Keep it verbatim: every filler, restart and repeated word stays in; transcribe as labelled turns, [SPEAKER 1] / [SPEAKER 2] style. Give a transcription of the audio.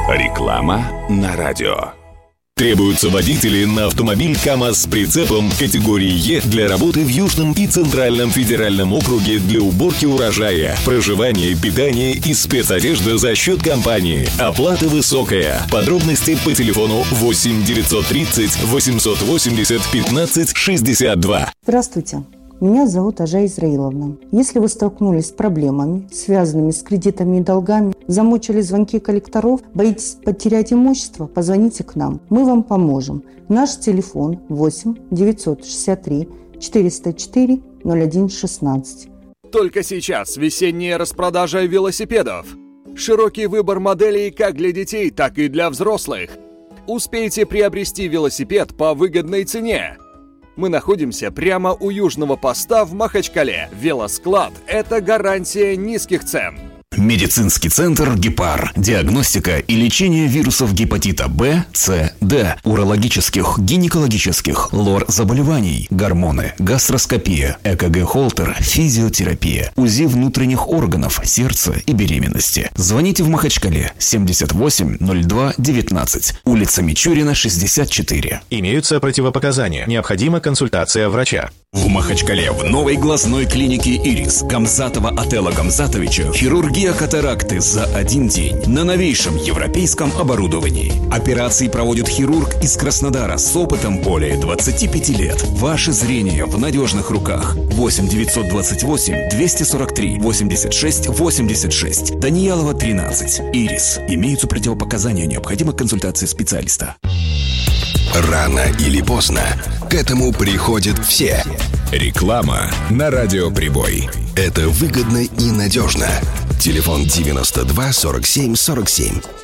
[SPEAKER 1] Реклама на радио.
[SPEAKER 2] Требуются водители на автомобиль КАМАЗ с прицепом категории Е для работы в Южном и Центральном федеральном округе для уборки урожая, проживания, питания и спецодежды за счет компании. Оплата высокая. Подробности по телефону восемь девятьсот тридцать восемьсот восемьдесят пятнадцать шестьдесят два.
[SPEAKER 3] Здравствуйте. Меня зовут Ажа Израиловна. Если вы столкнулись с проблемами, связанными с кредитами и долгами, замучили звонки коллекторов, боитесь потерять имущество, позвоните к нам. Мы вам поможем. Наш телефон восемь девятьсот шестьдесят три четыреста четыре ноль один шестнадцать.
[SPEAKER 4] Только сейчас весенняя распродажа велосипедов. Широкий выбор моделей как для детей, так и для взрослых. Успейте приобрести велосипед по выгодной цене. Мы находимся прямо у южного поста в Махачкале. Велосклад – это гарантия низких цен.
[SPEAKER 5] Медицинский центр «Гепар». Диагностика и лечение вирусов гепатита Б, С, Д, урологических, гинекологических, лор-заболеваний, гормоны, гастроскопия, ЭКГ-холтер, физиотерапия, УЗИ внутренних органов, сердца и беременности. Звоните в Махачкале семьдесят восемь ноль два девятнадцать, улица Мичурина, шестьдесят четыре.
[SPEAKER 6] Имеются противопоказания. Необходима консультация врача.
[SPEAKER 5] В Махачкале в новой глазной клинике «Ирис» Гамзатова Отелла Гамзатовича хирургия катаракты за один день на новейшем европейском оборудовании. Операции проводит хирург из Краснодара с опытом более двадцати пяти лет. Ваше зрение в надежных руках. восемь девятьсот двадцать восемь двести сорок три восемьдесят шесть восемьдесят шесть. Даниялова, тринадцать. «Ирис». Имеются противопоказания, необходима консультация специалиста.
[SPEAKER 1] Рано или поздно к этому приходят все. Реклама на радио «Прибой». Это выгодно и надежно. Телефон девяносто два сорок семь сорок семь.